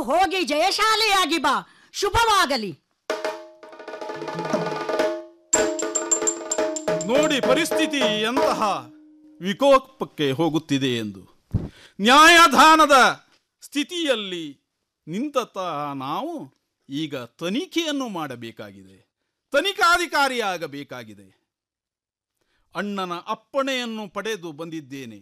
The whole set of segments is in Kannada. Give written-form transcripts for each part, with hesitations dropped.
ಹೋಗಿ ಜಯಶಾಲಿಯಾಗಿ ಬಾ. ಶುಭವಾಗಲಿ. ನೋಡಿ ಪರಿಸ್ಥಿತಿ ಎಂತಹ ವಿಕೋಪಕ್ಕೆ ಹೋಗುತ್ತಿದೆ ಎಂದು. ನ್ಯಾಯದಾನದ ಸ್ಥಿತಿಯಲ್ಲಿ ನಿಂತಹ ನಾವು ಈಗ ತನಿಖೆಯನ್ನು ಮಾಡಬೇಕಾಗಿದೆ, ತನಿಖಾಧಿಕಾರಿಯಾಗಬೇಕಾಗಿದೆ. ಅಣ್ಣನ ಅಪ್ಪಣೆಯನ್ನು ಪಡೆದು ಬಂದಿದ್ದೇನೆ.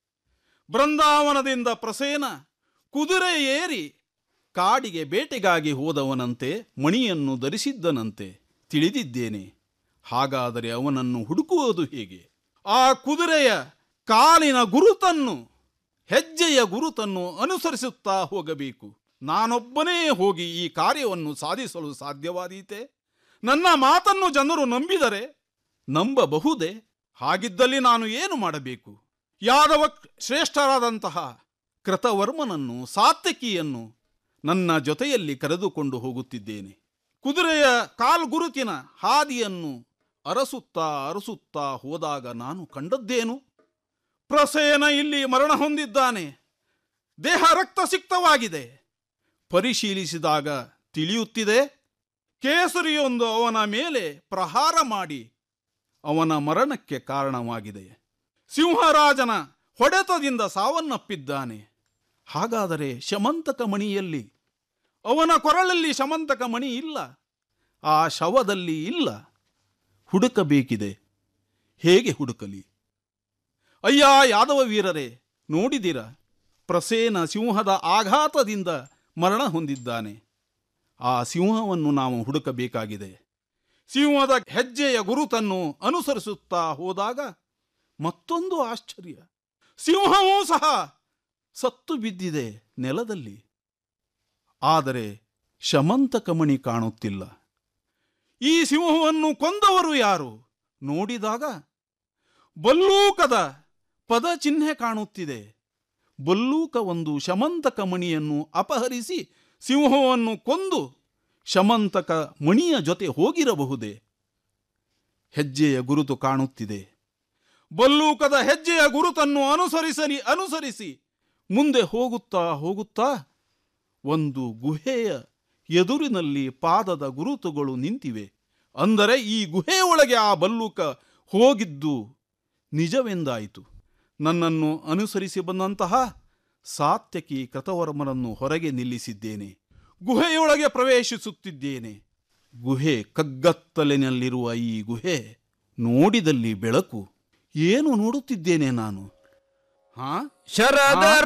ಬೃಂದಾವನದಿಂದ ಪ್ರಸೇನ ಕುದುರೆ ಏರಿ ಕಾಡಿಗೆ ಬೇಟೆಗಾಗಿ ಹೋದವನಂತೆ ಮಣಿಯನ್ನು ಧರಿಸಿದ್ದನಂತೆ ತಿಳಿದಿದ್ದೇನೆ. ಹಾಗಾದರೆ ಅವನನ್ನು ಹುಡುಕುವುದು ಹೇಗೆ? ಆ ಕುದುರೆಯ ಕಾಲಿನ ಗುರುತನ್ನು, ಹೆಜ್ಜೆಯ ಗುರುತನ್ನು ಅನುಸರಿಸುತ್ತಾ ಹೋಗಬೇಕು. ನಾನೊಬ್ಬನೇ ಹೋಗಿ ಈ ಕಾರ್ಯವನ್ನು ಸಾಧಿಸಲು ಸಾಧ್ಯವಾದೀತೆ? ನನ್ನ ಮಾತನ್ನು ಜನರು ನಂಬಿದರೆ ನಂಬಬಹುದೇ? ಹಾಗಿದ್ದಲ್ಲಿ ನಾನು ಏನು ಮಾಡಬೇಕು? ಯಾದವ ಶ್ರೇಷ್ಠರಾದಂತಹ ಕೃತವರ್ಮನನ್ನು, ಸಾತ್ಯಕಿಯನ್ನು ನನ್ನ ಜೊತೆಯಲ್ಲಿ ಕರೆದುಕೊಂಡು ಹೋಗುತ್ತಿದ್ದೇನೆ. ಕುದುರೆಯ ಕಾಲ್ಗುರುತಿನ ಹಾದಿಯನ್ನು ಅರಸುತ್ತಾ ಹೋದಾಗ ನಾನು ಕಂಡದ್ದೇನು? ಪ್ರಸೇನ ಇಲ್ಲಿ ಮರಣ ಹೊಂದಿದ್ದಾನೆ. ದೇಹ ರಕ್ತಸಿಕ್ತವಾಗಿದೆ. ಪರಿಶೀಲಿಸಿದಾಗ ತಿಳಿಯುತ್ತಿದೆ, ಕೇಸರಿಯೊಂದು ಅವನ ಮೇಲೆ ಪ್ರಹಾರ ಮಾಡಿ ಅವನ ಮರಣಕ್ಕೆ ಕಾರಣವಾಗಿದೆ. ಸಿಂಹರಾಜನ ಹೊಡೆತದಿಂದ ಸಾವನ್ನಪ್ಪಿದ್ದಾನೆ. ಹಾಗಾದರೆ ಶಮಂತಕ ಮಣಿಯಲ್ಲಿ? ಅವನ ಕೊರಳಲ್ಲಿ ಶಮಂತಕ ಮಣಿ ಇಲ್ಲ, ಆ ಶವದಲ್ಲಿ ಇಲ್ಲ. ಹುಡುಕಬೇಕಿದೆ. ಹೇಗೆ ಹುಡುಕಲಿ? ಅಯ್ಯ ಯಾದವ ವೀರರೇ, ನೋಡಿದಿರ, ಪ್ರಸೇನ ಸಿಂಹದ ಆಘಾತದಿಂದ ಮರಣ ಹೊಂದಿದ್ದಾನೆ. ಆ ಸಿಂಹವನ್ನು ನಾವು ಹುಡುಕಬೇಕಾಗಿದೆ. ಸಿಂಹದ ಹೆಜ್ಜೆಯ ಗುರುತನ್ನು ಅನುಸರಿಸುತ್ತಾ ಹೋದಾಗ ಮತ್ತೊಂದು ಆಶ್ಚರ್ಯ, ಸಿಂಹವೂ ಸಹ ಸತ್ತು ಬಿದ್ದಿದೆ ನೆಲದಲ್ಲಿ. ಆದರೆ ಶಮಂತಕಮಣಿ ಕಾಣುತ್ತಿಲ್ಲ. ಈ ಸಿಂಹವನ್ನು ಕೊಂದವರು ಯಾರು? ನೋಡಿದಾಗ ಬಲ್ಲೂಕದ ಪದ ಚಿಹ್ನೆ ಕಾಣುತ್ತಿದೆ. ಬಲ್ಲೂಕ ಒಂದು ಶಮಂತಕ ಮಣಿಯನ್ನು ಅಪಹರಿಸಿ ಸಿಂಹವನ್ನು ಕೊಂದು ಶಮಂತಕ ಮಣಿಯ ಜೊತೆ ಹೋಗಿರಬಹುದೇ? ಹೆಜ್ಜೆಯ ಗುರುತು ಕಾಣುತ್ತಿದೆ. ಬಲ್ಲೂಕದ ಹೆಜ್ಜೆಯ ಗುರುತನ್ನು ಅನುಸರಿಸಿ ಮುಂದೆ ಹೋಗುತ್ತಾ ಒಂದು ಗುಹೆಯ ಎದುರಿನಲ್ಲಿ ಪಾದದ ಗುರುತುಗಳು ನಿಂತಿವೆ. ಅಂದರೆ ಈ ಗುಹೆಯೊಳಗೆ ಆ ಬಲ್ಲೂಕ ಹೋಗಿದ್ದು ನಿಜವೆಂದಾಯಿತು. ನನ್ನನ್ನು ಅನುಸರಿಸಿ ಬಂದಂತಹ ಸಾತ್ಯಕಿ ಕೃತವರ್ಮನನ್ನು ಹೊರಗೆ ನಿಲ್ಲಿಸಿದ್ದೇನೆ. ಗುಹೆಯೊಳಗೆ ಪ್ರವೇಶಿಸುತ್ತಿದ್ದೇನೆ. ಗುಹೆ ಕಗ್ಗತ್ತಲಿನಲ್ಲಿರುವ ಈ ಗುಹೆ ನೋಡಿದಲ್ಲಿ ಬೆಳಕು. ಏನು ನೋಡುತ್ತಿದ್ದೇನೆ ನಾನು? ಶರದ